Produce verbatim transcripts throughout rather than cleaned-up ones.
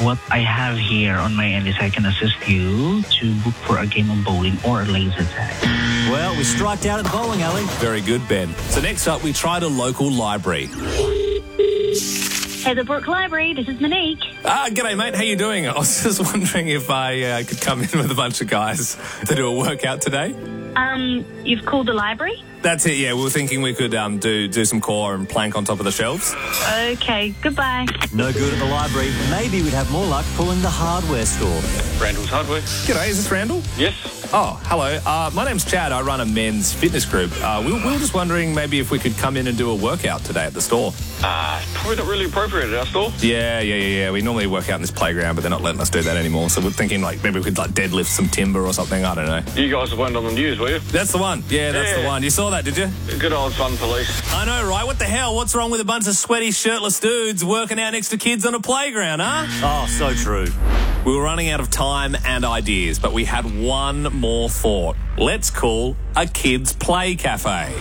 what I have here on my end is I can assist you to book for a game of bowling or a laser tag. Well, we striked out at the bowling alley. Very good, Ben. So next up, we tried a local library. Heatherbrook Library, this is Monique. Ah, g'day, mate. How you doing? I was just wondering if I uh, could come in with a bunch of guys to do a workout today. Um, you've called the library? That's it, yeah. We were thinking we could um, do do some core and plank on top of the shelves. Okay, goodbye. No good at the library. Maybe we'd have more luck pulling the hardware store. Randall's Hardware. G'day, is this Randall? Yes. Oh, hello. Uh, my name's Chad. I run a men's fitness group. Uh, we, we were just wondering maybe if we could come in and do a workout today at the store. Uh, probably not really appropriate at our store. Yeah, yeah, yeah, yeah. We normally work out in this playground, but they're not letting us do that anymore. So we're thinking like maybe we could like deadlift some timber or something. I don't know. You guys weren't on the news, were you? That's the one. Yeah, that's Yeah. the one. You saw that, did you? Good old Fun Police. I know, right? What the hell? What's wrong with a bunch of sweaty, shirtless dudes working out next to kids on a playground, huh? Oh, so true. We were running out of time and ideas, but we had one more thought. Let's call a kids' play cafe.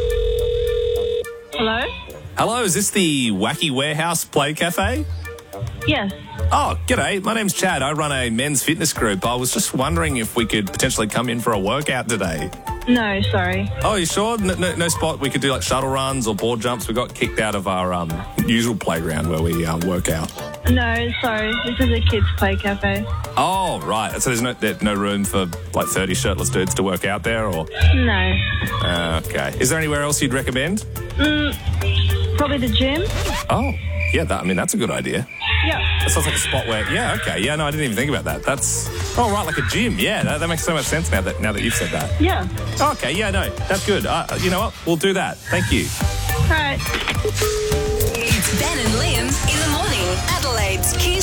Hello? Hello, is this the Wacky Warehouse Play Cafe? Yes. Oh, g'day. My name's Chad. I run a men's fitness group. I was just wondering if we could potentially come in for a workout today. No, sorry. Oh, you sure? No, no, no spot we could do like shuttle runs or board jumps? We got kicked out of our um, usual playground where we um, work out. No, sorry. This is a kids' play cafe. Oh, right. So there's no there's no room for like thirty shirtless dudes to work out there, or? No. Uh, okay. Is there anywhere else you'd recommend? Mm, probably the gym. Oh, yeah. That, I mean, that's a good idea. Yeah. That sounds like a spot where, yeah, okay. Yeah, no, I didn't even think about that. That's, oh, right, like a gym. Yeah, that, that makes so much sense now that now that you've said that. Yeah. Okay, yeah, no, that's good. Uh, you know what? We'll do that. Thank you. All right. It's Ben and Liam in the morning. Adelaide's Kids